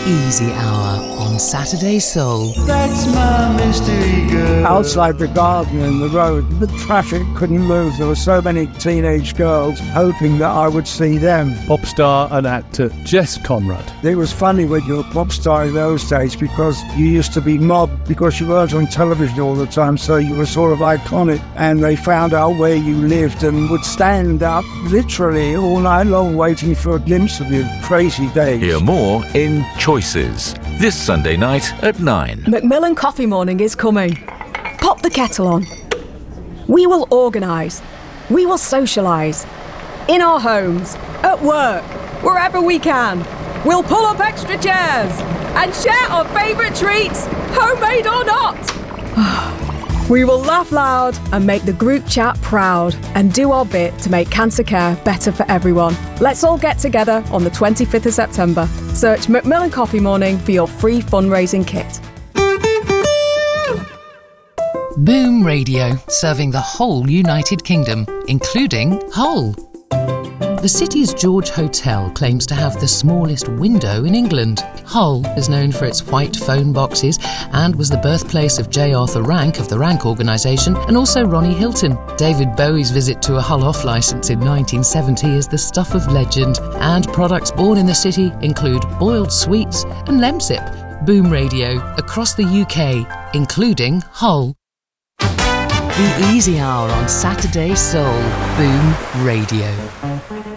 Easy Hour on Saturday Soul. That's my mystery girl. Outside the garden and the road, the traffic couldn't move. There were so many teenage girls hoping that I would see them. Pop star and actor Jess Conrad. It was funny when you were a pop star in those days because you used to be mobbed because you weren't on television all the time, so you were sort of iconic, and they found out where you lived and would stand up literally all night long waiting for a glimpse of you. Crazy days. Hear more in Choices this Sunday night at 9. Macmillan Coffee Morning is coming. Pop the kettle on. We will organise. We will socialise. In our homes, at work, wherever we can. We'll pull up extra chairs and share our favourite treats, homemade or not. We will laugh loud and make the group chat proud and do our bit to make cancer care better for everyone. Let's all get together on the 25th of September. Search Macmillan Coffee Morning for your free fundraising kit. Boom Radio, serving the whole United Kingdom, including Hull. The city's George Hotel claims to have the smallest window in England. Hull is known for its white phone boxes and was the birthplace of J. Arthur Rank of the Rank Organisation and also Ronnie Hilton. David Bowie's visit to a Hull off licence in 1970 is the stuff of legend, and products born in the city include boiled sweets and Lemsip. Boom Radio, across the UK, including Hull. The Easy Hour on Saturday Soul. Boom Radio.